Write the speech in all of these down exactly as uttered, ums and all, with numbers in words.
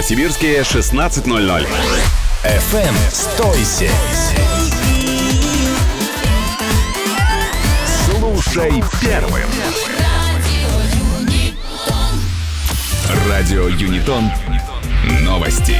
Новосибирске шестнадцать ноль ноль. эф эм «Стойся». Слушай первым. Радио Юнитон. Новости.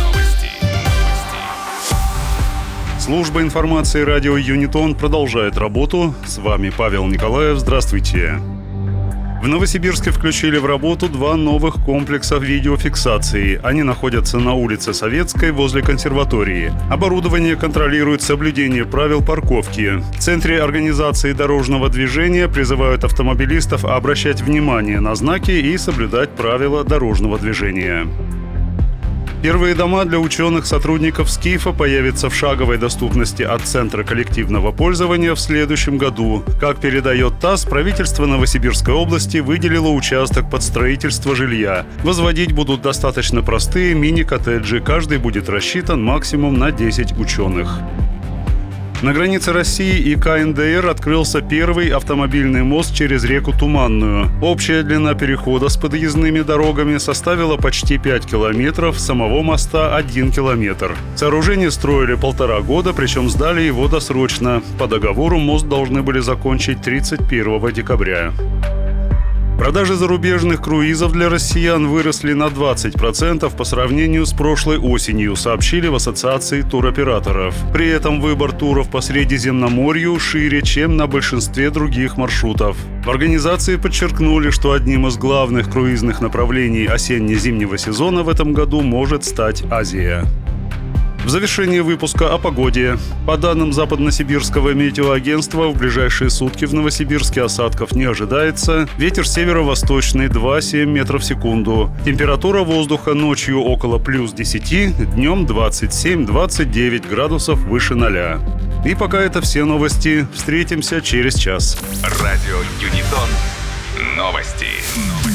Служба информации радио Юнитон продолжает работу. С вами Павел Николаев. Здравствуйте. В Новосибирске включили в работу два новых комплекса видеофиксации. Они находятся на улице Советской возле консерватории. Оборудование контролирует соблюдение правил парковки. В Центре организации дорожного движения призывают автомобилистов обращать внимание на знаки и соблюдать правила дорожного движения. Первые дома для ученых-сотрудников СКИФа появятся в шаговой доступности от Центра коллективного пользования в следующем году. Как передает ТАСС, правительство Новосибирской области выделило участок под строительство жилья. Возводить будут достаточно простые мини-коттеджи. Каждый будет рассчитан максимум на десять ученых. На границе России и ка эн дэ эр открылся первый автомобильный мост через реку Туманную. Общая длина перехода с подъездными дорогами составила почти пять километров, самого моста – один километр. Сооружение строили полтора года, причем сдали его досрочно. По договору мост должны были закончить тридцать первого декабря. Продажи зарубежных круизов для россиян выросли на двадцать процентов по сравнению с прошлой осенью, сообщили в Ассоциации туроператоров. При этом выбор туров по Средиземноморью шире, чем на большинстве других маршрутов. В организации подчеркнули, что одним из главных круизных направлений осенне-зимнего сезона в этом году может стать Азия. В завершении выпуска о погоде. По данным Западносибирского метеоагентства, в ближайшие сутки в Новосибирске осадков не ожидается. Ветер северо-восточный два - семь метров в секунду. Температура воздуха ночью около плюс десяти, днем двадцать семь - двадцать девять градусов выше ноля. И пока это все новости. Встретимся через час. Радио Юнитон. Новости.